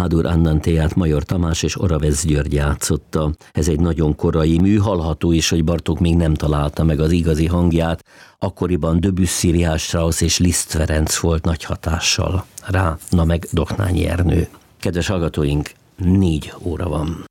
Bahádur Andantéját Major Tamás és Oravesz György játszotta. Ez egy nagyon korai mű, hallható is, hogy Bartók még nem találta meg az igazi hangját. Akkoriban Debussy, Richard Strauss és Liszt Ferenc volt nagy hatással rá, na meg Doknányi Ernő. Kedves hallgatóink, 4 óra van.